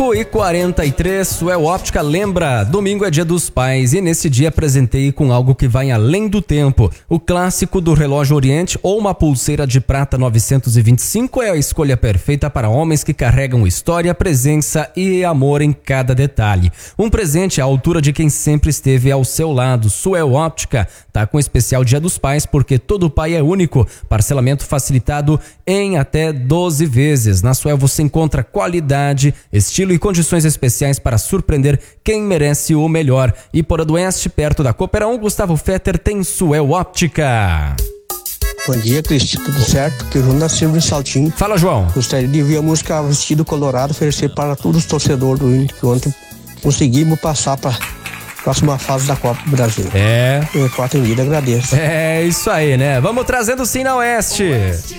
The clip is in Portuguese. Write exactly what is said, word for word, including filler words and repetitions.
E quarenta e três, Suel Óptica lembra, domingo é dia dos pais e nesse dia apresentei com algo que vai além do tempo. O clássico do relógio Oriente ou uma pulseira de prata novecentos e vinte e cinco é a escolha perfeita para homens que carregam história, presença e amor em cada detalhe. Um presente à altura de quem sempre esteve ao seu lado. Suel Óptica tá com especial dia dos pais porque todo pai é único. Parcelamento facilitado em até doze vezes. Na Suel você encontra qualidade, estilo e condições especiais para surpreender quem merece o melhor. E por do Oeste, perto da Cooperão, Gustavo Fetter tem Suel Óptica. Bom dia, Cristi, tudo certo? Que o João da Silva em Saltinho. Fala, João. Gostaria de ver a música Vestido Colorado oferecer para todos os torcedores do Inter, que ontem conseguimos passar para a próxima fase da Copa do Brasil. É. Eu, quatro em vida, agradeço. É isso aí, né? Vamos trazendo sim na Oeste.